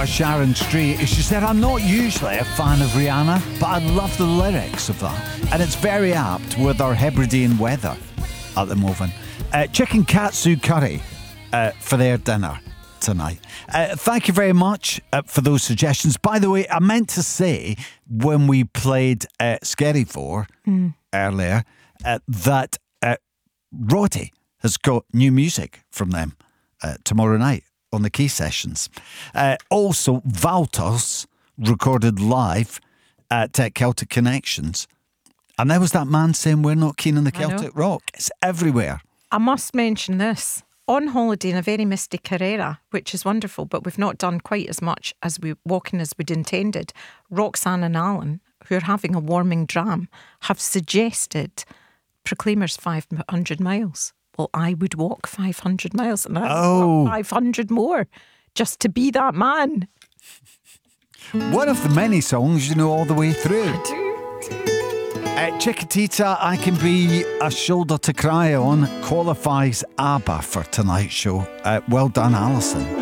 Sharon Street. She said, I'm not usually a fan of Rihanna, but I love the lyrics of that. And it's very apt with our Hebridean weather at the moment. Chicken katsu curry for their dinner tonight. Thank you very much for those suggestions. By the way, I meant to say when we played Scary 4 earlier that Roddy has got new music from them tomorrow night on the Key Sessions. Also, Valtos recorded live at Celtic Connections. And there was that man saying we're not keen on the Celtic rock. It's everywhere. I must mention this. On holiday in a very misty Carrera, which is wonderful, but we've not done quite as much as walking as we'd intended. Roxanne and Alan, who are having a warming dram, have suggested Proclaimers 500 miles. Well, I would walk 500 miles and I 500 more just to be that man. One of the many songs you know all the way through. Chiquitita, I Can Be a Shoulder to Cry On, qualifies ABBA for tonight's show. Well done, Alison.